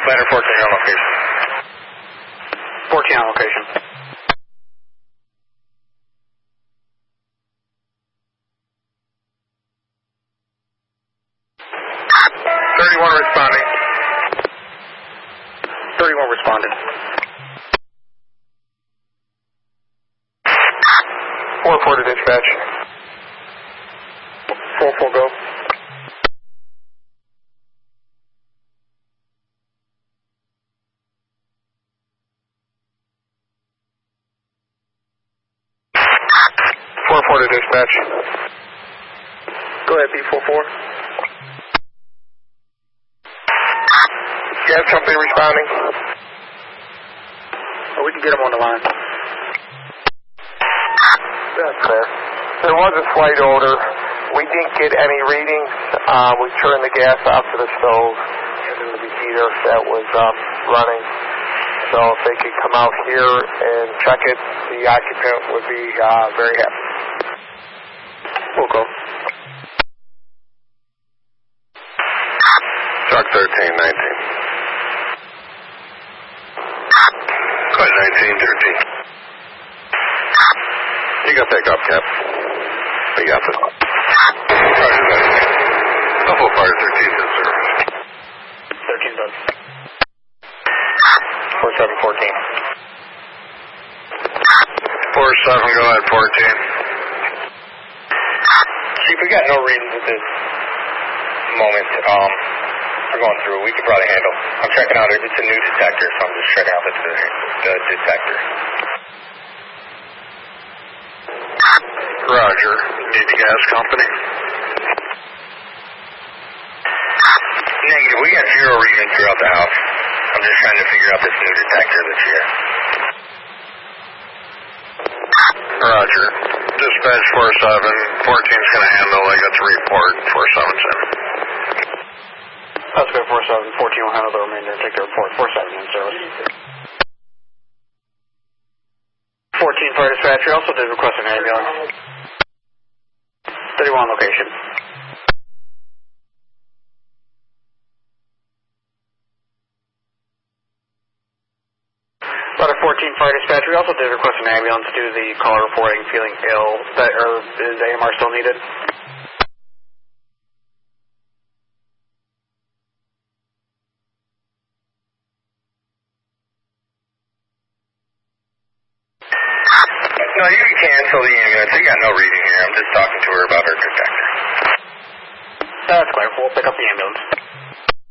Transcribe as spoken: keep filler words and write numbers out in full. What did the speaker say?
Ladder fourteen on location. fourteen on location. thirty-one responding. thirty-one responded. four four to dispatch. four four go. four four to dispatch. Go ahead, B four four. Gas company responding. Oh, we can get him on the line. That's clear. There was a slight odor. We didn't get any readings. Uh, we turned the gas off to the stove and there was a heater that was um, running. So if they could come out here and check it, the occupant would be uh, very happy. We'll go. Truck thirteen nineteen. Go ahead, nineteen thirteen. You got pick up, Cap. We got this. Couple fire thirteen in service. thirteen does. four seven fourteen. four seven, go ahead, fourteen. Chief, we got no readings at this moment. Um, we're going through. We could probably handle. I'm checking out. It's a new detector, so I'm just checking out the, the detector. Roger. Need the gas company? Negative. We got zero readings throughout the house. I'm just trying to figure out this new detector that's here. Roger. Dispatch four seven. fourteen's going to handle. I got the report. four seven's in. Let's go four seven. fourteen will handle the remainder and take the report. four seven in service. fourteen fire dispatcher also did request an ambulance. thirty-one location. Letter fourteen fire dispatcher, we also did request an ambulance due to the caller reporting feeling ill. That, or is A M R still needed? No, you can cancel the ambulance. We got no reading here. I'm just talking to her about her detector. That's clear. We'll pick up the ambulance.